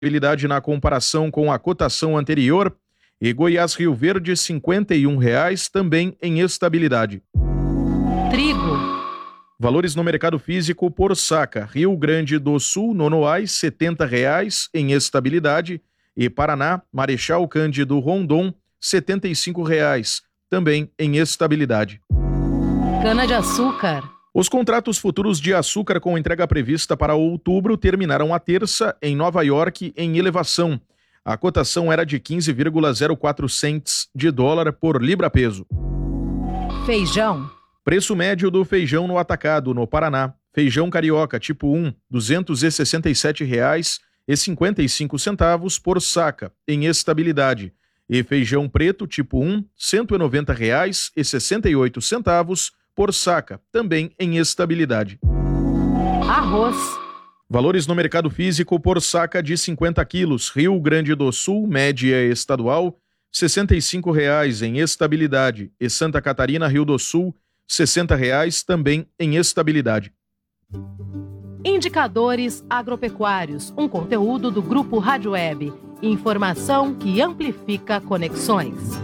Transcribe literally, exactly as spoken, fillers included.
estabilidade na comparação com a cotação anterior. E Goiás Rio Verde, cinquenta e um reais, também em estabilidade. Trigo. Valores no mercado físico por saca. Rio Grande do Sul, Nonoais, setenta reais, em estabilidade. E Paraná, Marechal Cândido Rondon, setenta e cinco reais, também em estabilidade. Cana-de-açúcar. Os contratos futuros de açúcar com entrega prevista para outubro terminaram a terça em Nova York em elevação. A cotação era de quinze vírgula zero quatro cents de dólar por libra-peso. Feijão. Preço médio do feijão no atacado, no Paraná. Feijão carioca tipo um, duzentos e sessenta e sete reais e cinquenta e cinco centavos por saca, em estabilidade. E feijão preto tipo um, cento e noventa reais e sessenta e oito centavos por saca, também em estabilidade. Arroz. Valores no mercado físico por saca de cinquenta quilos. Rio Grande do Sul, média estadual, sessenta e cinco reais em estabilidade. E Santa Catarina, Rio do Sul, sessenta reais também em estabilidade. Indicadores agropecuários, um conteúdo do Grupo Rádio Web. Informação que amplifica conexões.